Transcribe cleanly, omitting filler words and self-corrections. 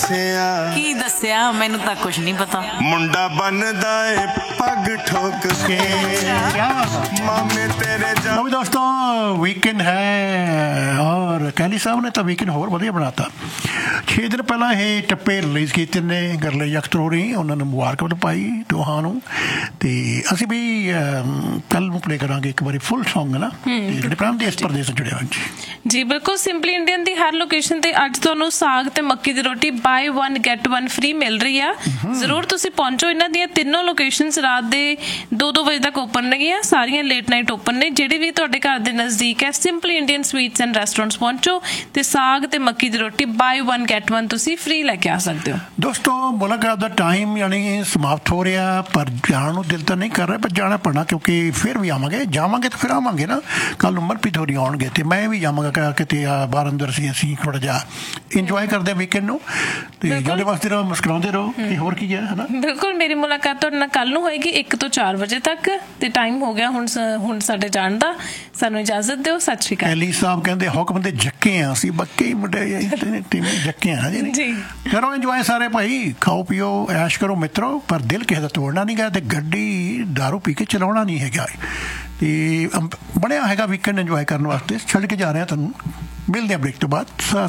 ਕੀ ਦੱਸਿਆ? ਮੈਨੂੰ ਤਾਂ ਕੁਛ ਨਹੀਂ ਪਤਾ। ਮੁੰਡਾ ਬਣਦਾ ਏ ਪੱਗ ਠੋਕ ਕੇ ਮਾਮੇ ਤੇਰੇ ਜਾ। ਲਓ ਦੋਸਤੋ, ਵੀਕਐਂਡ ਹੈ ਔਰ ਕੈਲੀ ਸਾਹਿਬ ਨੇ ਤਾਂ ਵੀਕਐਂਡ ਹੋਰ ਵਧੀਆ ਬਣਾਤਾ। 6 ਦਿਨ ਪਹਿਲਾਂ ਇਹ ਟੱਪੇ ਰਿਲੀਜ਼ ਕੀਤੇ ਨੇ ਗਰਲੇ ਅਖਤਰੋਰੀ, ਉਹਨਾਂ ਨੂੰ ਮੁਬਾਰਕਬਾਦ ਪਾਈ ਦੋਹਾਂ ਨੂੰ। ਤੇ ਅਸੀਂ ਵੀ ਕੱਲ ਨੂੰ ਪਲੇ ਕਰਾਂਗੇ ਇੱਕ ਵਾਰੀ ਫੁੱਲ ਸੌਂਗ ਨਾ, ਜਿਹੜੇ ਪ੍ਰਾਂਤ ਦੇਸ਼ ਪ੍ਰਦੇਸ਼ ਜੁੜਿਆ ਜੀ। ਬਿਲਕੁਲ, ਸਿੰਪਲੀ ਇੰਡੀਅਨ ਦੀ ਹਰ ਲੋਕੇਸ਼ਨ ਤੇ ਅੱਜ ਤੁਹਾਨੂੰ ਸਾਗ ਤੇ ਮੱਕੀ ਦੀ ਰੋਟੀ ਬਾਈ 1 ਗੈਟ 1 ਫ੍ਰੀ ਮਿਲ ਰਹੀ ਆ। ਜ਼ਰੂਰ ਤੁਸੀਂ ਪਹੁੰਚੋ। ਇਹਨਾਂ ਦੀਆਂ ਤਿੰਨੋਂ ਲੋਕੇਸ਼ਨਸ ਰਾਤ ਦੇ 2-2 ਵਜੇ ਤੱਕ ਓਪਨ ਨੇਗੀਆਂ, ਸਾਰੀਆਂ ਲੇਟ ਨਾਈਟ ਓਪਨ ਨੇ। ਜਿਹੜੇ ਵੀ ਤੁਹਾਡੇ ਘਰ ਦੇ ਨਜ਼ਦੀਕ ਹੈ, simply Indian sweets and restaurants ਪਹੁੰਚੋ ਤੇ ਸਾਗ ਤੇ ਮੱਕੀ ਦੀ ਰੋਟੀ ਬਾਈ 1 ਗੈਟ 1 ਤੁਸੀਂ ਫ੍ਰੀ ਲੈ ਕੇ ਆ ਸਕਦੇ ਹੋ। ਦੋਸਤੋ, ਮੁਲਾਕਾਤ ਦਾ ਟਾਈਮ ਯਾਨੀ ਸਮਾਪਤ ਹੋ ਰਿਹਾ, ਪਰ ਜਾਣ ਨੂੰ ਦਿਲ ਤਾਂ ਨਹੀਂ ਕਰ ਰਿਹਾ, ਪਰ ਜਾਣਾ ਪੈਣਾ ਕਿਉਂਕਿ ਫਿਰ ਵੀ ਆਵਾਂਗੇ। ਜਾਵਾਂਗੇ ਤਾਂ ਫਿਰ ਆਵਾਂਗੇ ਨਾ। ਕੱਲ ਨੂੰ ਮਨਪ੍ਰੀਤ ਹੋਰੀ ਆਉਣਗੇ ਤੇ ਮੈਂ ਵੀ ਜਾਵਾਂਗਾ ਕਿਤੇ ਬਾਹਰ ਅੰਦਰ। ਅਸੀਂ ਥੋੜ੍ਹਾ ਜਿਹਾ ਇੰਜੋਏ ਕਰਦੇ ਵੀਕਐਂਡ ਨੂੰ ਤੇ ਜਿਹਦੇ ਵਾਸਤੇ ਰਹੋ, ਮੁਸਕਰਾਉਂਦੇ ਰਹੋ। ਕਿ ਹੋਰ ਕੀ ਹੈ ਨਾ। ਬਿਲਕੁਲ, ਮੇਰੀ ਮੁਲਾਕਾਤ ਤੁਹਾਡੇ ਨਾਲ ਕੱਲ ਨੂੰ ਹੋਏਗੀ 1 ਤੋਂ 4 ਵਜੇ ਤੱਕ ਤੇ ਟਾਈਮ ਹੋ ਗਿਆ ਹੁਣ ਸਾਡੇ ਜਾਣ ਦਾ। ਸਾਨੂੰ ਇਜਾਜ਼ਤ ਦਿਓ। ਸਤਿ ਸ਼੍ਰੀ ਅਕਾਲ। ਕੈਲੀ ਸਾਹਿਬ ਕਹਿੰਦੇ ਹੁਕਮ ਦੇ ਜੱਕੇ ਆ ਅਸੀਂ, ਬੱਕੇ ਹੀ ਮੁੰਡੇ ਜੱਕੇ ਆ ਜੀ। ਕਰੋ ਇੰਜੋਏ ਸਾਰੇ ਭਾਈ, ਖਾਓ ਪੀਓ ਐਸ਼ ਕਰੋ ਮਿੱਤਰੋ, ਪਰ ਦਿਲ ਕਿਸੇ ਦਾ ਤੋੜਨਾ ਨਹੀਂ ਗਾ ਤੇ ਗੱਡੀ ਦਾਰੂ ਪੀ ਕੇ ਚਲਾਉਣਾ ਨਹੀਂ ਹੈਗਾ। ਤੇ ਬਣਿਆ ਹੈਗਾ ਵੀਕਐਂਡ ਇੰਜੋਏ ਕਰਨ ਵਾਸਤੇ। ਛੱਡ ਕੇ ਜਾ ਰਹੇ ਹਾਂ ਤੁਹਾਨੂੰ। ਮਿਲਦੇ ਹਾਂ ਬ੍ਰੇਕ ਤੋਂ ਬਾਅਦ।